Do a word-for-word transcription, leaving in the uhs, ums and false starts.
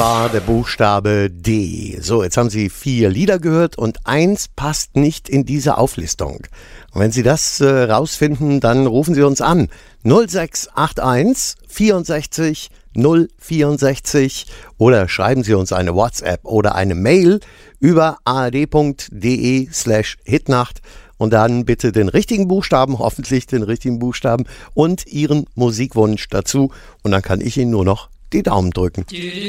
War der Buchstabe D. So, jetzt haben Sie vier Lieder gehört und eins passt nicht in diese Auflistung. Und wenn Sie das äh, rausfinden, dann rufen Sie uns an. null sechs acht eins vierundsechzig null vierundsechzig oder schreiben Sie uns eine WhatsApp oder eine Mail über ard.de slash hitnacht und dann bitte den richtigen Buchstaben, hoffentlich den richtigen Buchstaben und Ihren Musikwunsch dazu und dann kann ich Ihnen nur noch die Daumen drücken.